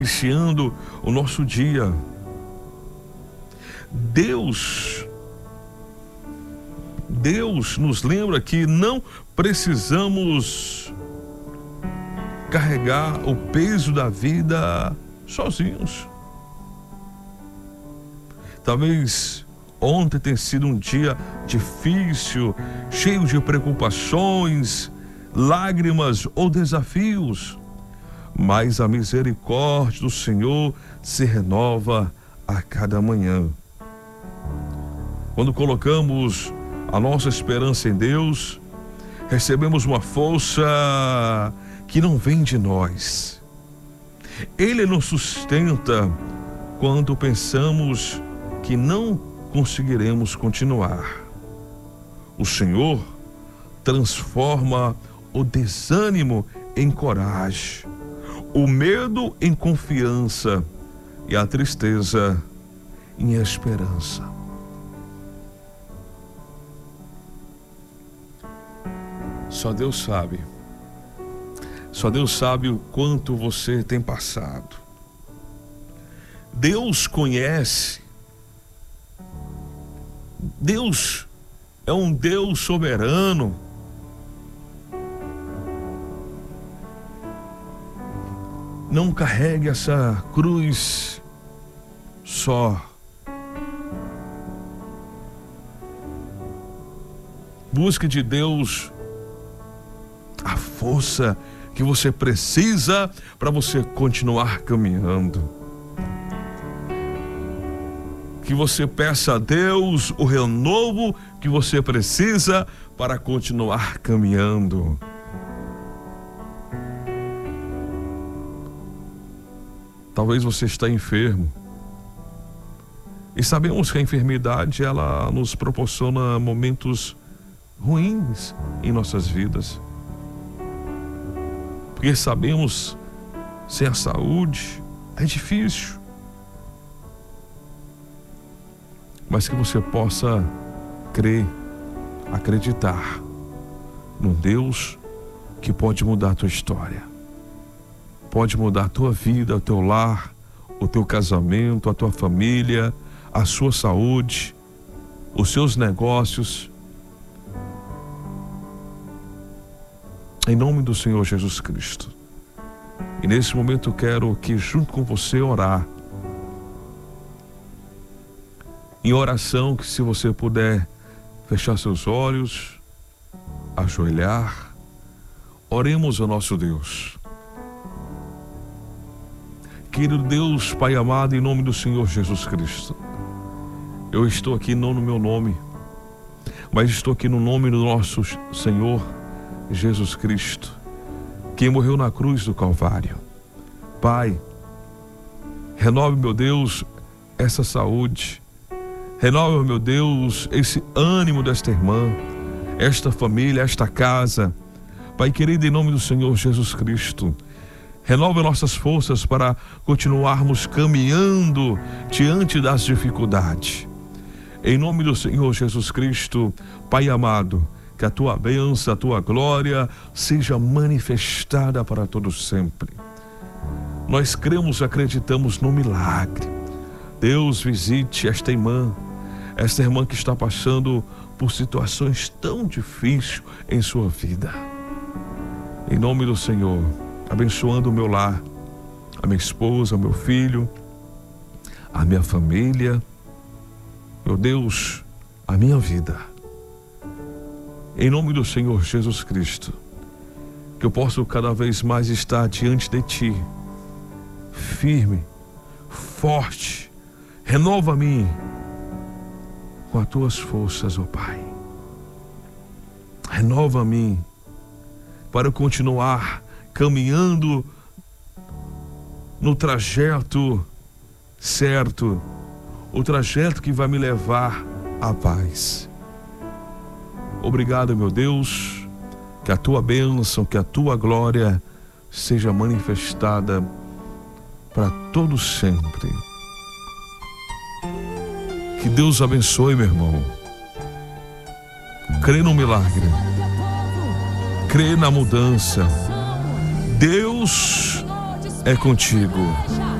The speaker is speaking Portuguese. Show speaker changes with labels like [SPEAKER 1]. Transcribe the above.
[SPEAKER 1] iniciando o nosso dia. Deus nos lembra que não precisamos carregar o peso da vida sozinhos. Talvez ontem tenha sido um dia difícil, cheio de preocupações, lágrimas ou desafios, mas a misericórdia do Senhor se renova a cada manhã. Quando colocamos a nossa esperança em Deus, recebemos uma força que não vem de nós. Ele nos sustenta quando pensamos que não conseguiremos continuar. O Senhor transforma o desânimo em coragem, o medo em confiança e a tristeza em esperança. Só Deus sabe o quanto você tem passado. Deus conhece. Deus é um Deus soberano. Não carregue essa cruz só. Busque de Deus a força que você precisa para você continuar caminhando. Que você peça a Deus o renovo que você precisa para continuar caminhando. Talvez você está enfermo. E sabemos que a enfermidade, ela nos proporciona momentos ruins em nossas vidas. Porque sabemos, sem a saúde é difícil. Mas que você possa crer, acreditar no Deus que pode mudar a tua história. Pode mudar a tua vida, o teu lar, o teu casamento, a tua família, a sua saúde, os seus negócios. Em nome do Senhor Jesus Cristo. E nesse momento eu quero que junto com você orar. Em oração, que se você puder fechar seus olhos, ajoelhar, oremos ao nosso Deus. Querido Deus, Pai amado, em nome do Senhor Jesus Cristo, eu estou aqui não no meu nome, mas estou aqui no nome do nosso Senhor Jesus Cristo, quem morreu na cruz do Calvário. Pai, renove, meu Deus, essa saúde, renova, meu Deus, esse ânimo desta irmã, esta família, esta casa. Pai querido, em nome do Senhor Jesus Cristo, renova nossas forças para continuarmos caminhando diante das dificuldades. Em nome do Senhor Jesus Cristo, Pai amado, que a tua bênção, a tua glória seja manifestada para todos sempre. Nós cremos, acreditamos no milagre. Deus, visite esta irmã que está passando por situações tão difíceis em sua vida. Em nome do Senhor, abençoando o meu lar, a minha esposa, o meu filho, a minha família, meu Deus, a minha vida. Em nome do Senhor Jesus Cristo, que eu possa cada vez mais estar diante de Ti, firme, forte. Renova-me com as Tuas forças, ó Pai. Renova-me para eu continuar caminhando no trajeto certo, o trajeto que vai me levar à paz. Obrigado, meu Deus, que a tua bênção, que a tua glória seja manifestada para todos sempre. Que Deus abençoe, meu irmão. Crê no milagre. Crê na mudança. Deus é contigo.